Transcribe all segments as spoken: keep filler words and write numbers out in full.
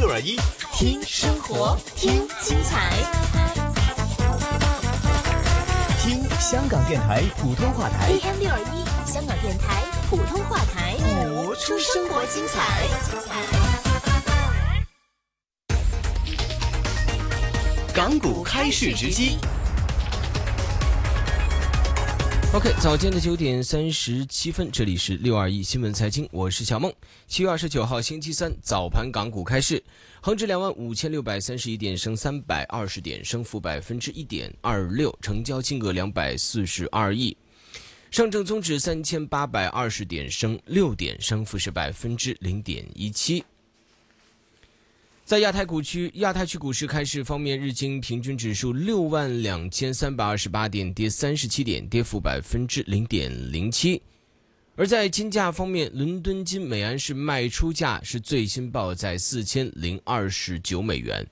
六二一，听生活，听精彩，听香港电台普通话台 A M 六二一，香港电台普通话台， 播出生活精彩。港股开市直击。 OK， 早间的九点三十七分，这里是六二一新闻财经，我是小梦。七月二十九号星期三早盘港股开市，恒指两万五千六百三十一点，升三百二十点，升幅百分之一点二六，成交金额两百四十二亿。上证综指三千八百二十点，升六点，升幅是百分之零点一七。在亚太股区，亚太区股市开市方面，日经平均指数六万两千三百二十八点，跌三十七点，跌幅百分之零点零七。而在金价方面，伦敦金每安士卖出价是最新报在四千零二十九美元，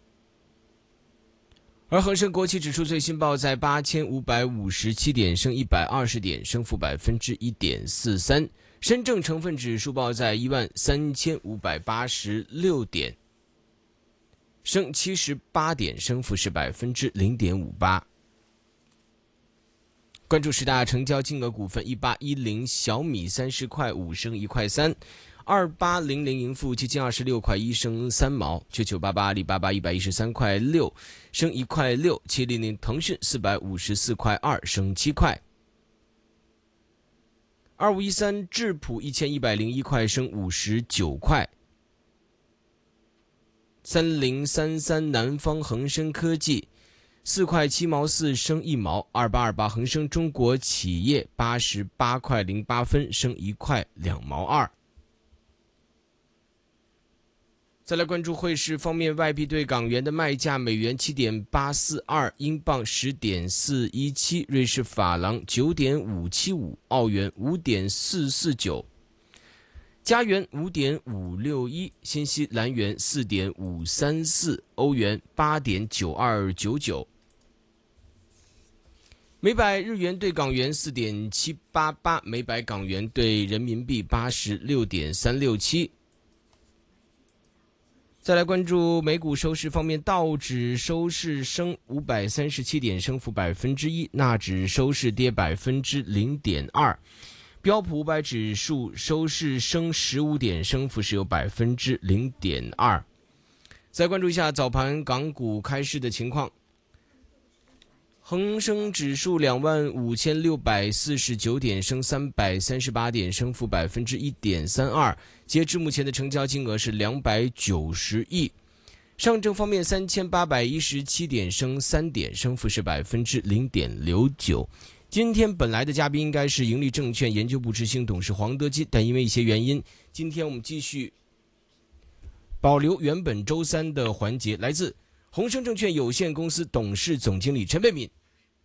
而恒生国企指数最新报在八千五百五十七点，升一百二十点，升幅百分之一点四三。深证成分指数报在一万三千五百八十六点。升七十八点，升幅是百分之零点五八。关注十大成交金额股份：一八一零小米三十块五升一块三，二八零零盈富基金二十六块一升三毛，九九八八阿里巴巴一百一十三块六升一块六，七零零腾讯四百五十四块二升七块，二五一三智普一千一百零一块升五十九块。三零三三南方恒生科技四块七毛四升一毛，二八二八恒生中国企业八十八块零八分升一块两毛二。再来关注汇市方面，外币对港元的卖价：美元七点八四二，英镑十点四一七，瑞士法郎九点五七五，澳元五点四四九。加元五点五六一，新西兰元四点五三四，欧元八点九二九九，每百日元对港元四点七八八，每百港元对人民币八十六点三六七。再来关注美股收市方面，道指收市升五百三十七点，升幅百分之一；纳指收市跌百分之零点二。标普五百指数收市升十五点，升幅是有百分之零点二。再关注一下早盘港股开市的情况，恒生指数两万五千六百四十九点，升三百三十八点，升幅百分之一点三二。截至目前的成交金额是两百九十亿。上证方面，三千八百一十七点，升三点，升幅是百分之零点六九。今天本来的嘉宾应该是盈利证券研究部执行董事黄德基，但因为一些原因，今天我们继续保留原本周三的环节，来自鸿升证券有限公司董事总经理陈贝敏。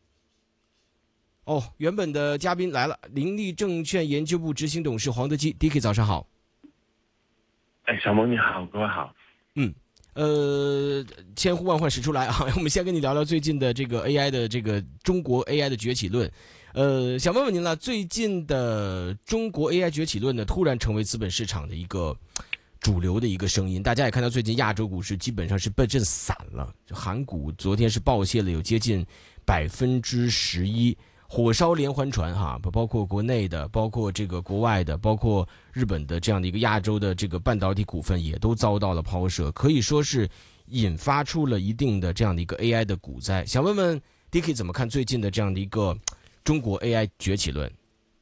哦，原本的嘉宾来了，盈利证券研究部执行董事黄德基 ，D K 早上好。 哎，小萌你好，各位好。 嗯。呃，千呼万唤始出来啊！我们先跟你聊聊最近的这个 A I 的这个中国 A I 的崛起论。呃，想问问您了，最近的中国 A I 崛起论呢，突然成为资本市场的一个主流的一个声音。大家也看到，最近亚洲股市基本上是被震散了，就韩股昨天是暴泻了有接近百分之十一。火烧连环船哈，包括国内的，包括这个国外的，包括日本的这样的一个亚洲的这个半导体股份也都遭到了抛售，可以说是引发出了一定的这样的一个 A I 的股灾。想问问 D K 怎么看最近的这样的一个中国 A I 崛起论？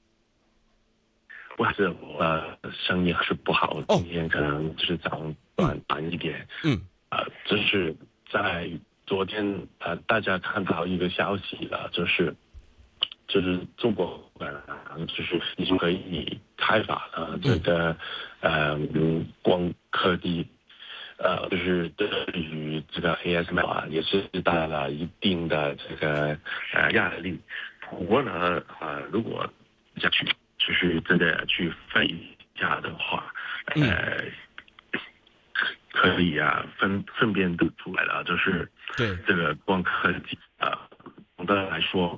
我是呃生意是不好，今天可能就是涨短短一点。嗯，呃，就是在昨天呃大家看到一个消息了，就是。就是中国呃，就是已经可以开发了这个呃光科技，呃，就是对于这个 A S M L 啊，也是带来了一定的这个呃压力。不过呢，呃，如果下去就是真的去分一下的话，呃，可以啊分分辨得出来了，就是对这个光科技啊，总的来说。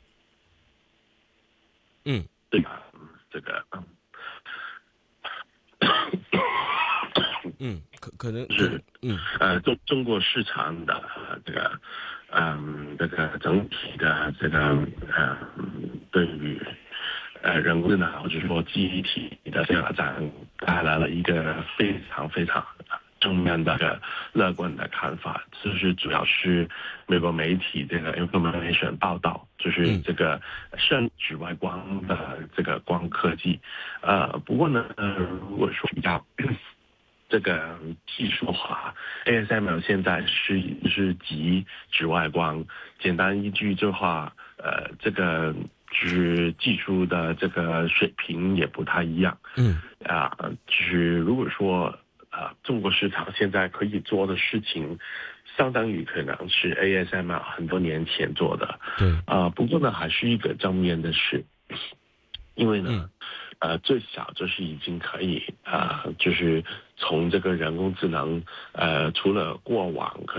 嗯， 对吧？这个， 嗯， 可可能是嗯呃中中国市场的、呃、这个嗯这个整体的这个呃对于呃人工智能或者说记忆体的这个发展带来了一个非常非常正面的、这个乐观的看法，就是主要是美国媒体这个 information 报道，就是这个深紫外光的这个光科技。呃，不过呢，呃，如果说比较这个技术化 ，A S M L 现在是是极紫外光，简单一句的话，呃，这个就是技术的这个水平也不太一样。 嗯啊、呃，就是如果说啊、呃，中国市场现在可以做的事情，相当于可能是 A S M L 很多年前做的。 对啊、呃，不过呢，还是一个正面的事，因为呢。 嗯呃，最小就是已经可以啊、呃，就是从这个人工智能，呃，除了过往可